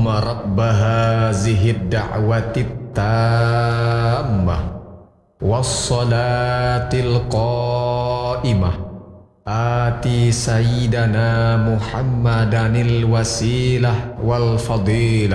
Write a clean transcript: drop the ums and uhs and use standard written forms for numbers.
رب هذه الدعوة التامة والصلاة القائمة آتي سيدنا محمدا الوسيلة والفضيلة